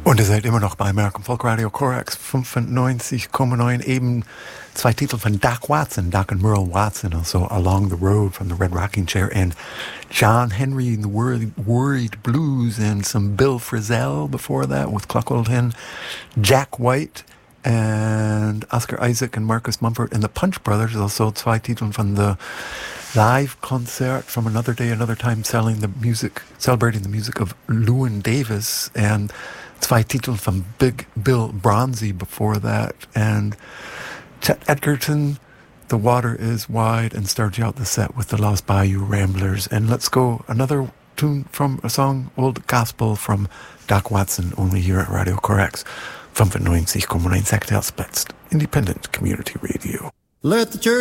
Und ihr seid immer noch bei American Folk Radio Corax 95,9. Eben zwei Titel von Doc Watson, Doc and Merle Watson, also Along the Road from the Red Rocking Chair, and John Henry and the Worried Blues, and some Bill Frisell before that with Clockwork Hen, Jack White, and Oscar Isaac and Marcus Mumford and the Punch Brothers, also zwei Titel von the live concert from Another Day, Another Time, celebrating the music of Llewyn Davis, and zwei Titel from Big Bill Bronzy before that, and Chet Edgerton, The Water is Wide, and started out the set with the Lost Bayou Ramblers. And let's go another tune from a song, Old Gospel from Doc Watson, only here at Radio Corax 95,9 Sektelspitz, Independent Community Radio. Let the church